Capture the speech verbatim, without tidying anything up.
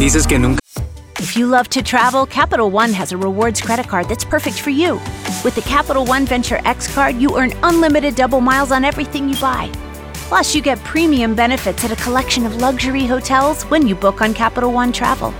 Dices que nunca... If you love to travel, Capital One has a rewards credit card that's perfect for you. With the Capital One Venture X card, you earn unlimited double miles on everything you buy. Plus, you get premium benefits at a collection of luxury hotels when you book on Capital One Travel.